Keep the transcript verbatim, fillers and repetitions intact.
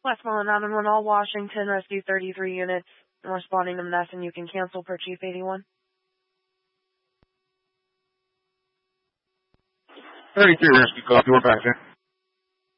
Westmoreland nine one one, all Washington, rescue thirty-three units responding to mess, and you can cancel per Chief eighty-one. thirty-three rescue call, you're back there.